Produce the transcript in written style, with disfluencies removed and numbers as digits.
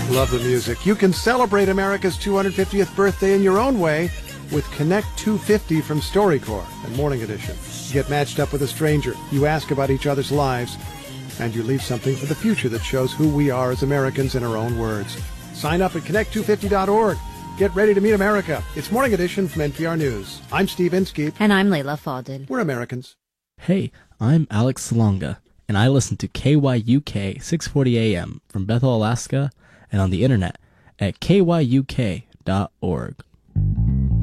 Love the music. You can celebrate America's 250th birthday in your own way with Connect 250 from StoryCorps and Morning Edition. You get matched up with a stranger. You ask about each other's lives, and you leave something for the future that shows who we are as Americans in our own words. Sign up at connect250.org. Get ready to meet America. It's Morning Edition from NPR News. I'm Steve Inskeep. And I'm Layla Fadel. We're Americans. Hey, I'm Alex Salonga, and I listen to KYUK 640 AM from Bethel, Alaska, and on the internet at kyuk.org.